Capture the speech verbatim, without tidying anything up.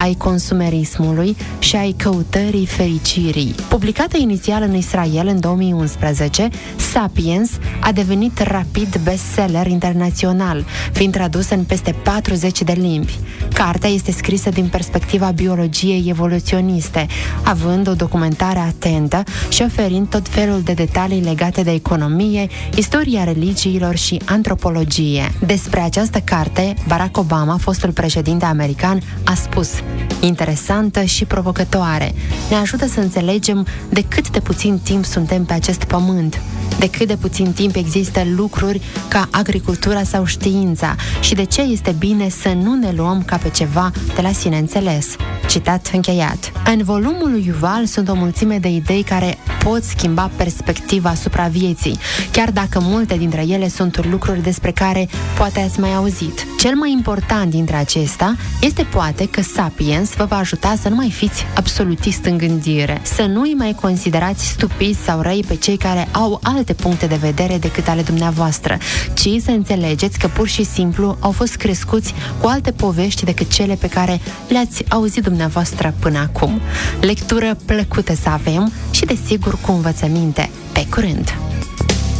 ai consumerismului și ai căutării fericirii. Publicată inițial în Israel în două mii unsprezece, Sapiens a devenit rapid bestseller internațional, fiind tradusă în peste patruzeci de limbi. Cartea este scrisă din perspectiva biologiei evoluționiste, având o documentare atentă și oferind tot felul de detalii legate de economie, istoria religiilor și antropologie. Despre această carte, Barack Obama, fostul președinte american, a spus: interesantă și provocătoare. Ne ajută să înțelegem de cât de puțin timp suntem pe acest pământ, de cât de puțin timp există lucruri ca agricultura sau știința și de ce este bine să nu ne luăm ca pe ceva de la sine înțeles. Citat încheiat. În volumul lui Yuval sunt o mulțime de idei care pot schimba perspectiva asupra vieții, chiar dacă multe dintre ele sunt lucruri despre care poate ați mai auzit. Cel mai important dintre acestea este poate că Sapiens vă va ajuta să nu mai fiți absolutist în gândire, să nu îi mai considerați stupizi sau răi pe cei care au alte puncte de vedere decât ale dumneavoastră, ci să înțelegeți că pur și simplu au fost crescuți cu alte povești decât cele pe care le-ați auzit dumneavoastră până acum. Lectură plăcută să avem și, desigur, cu învățăminte. Pe curând!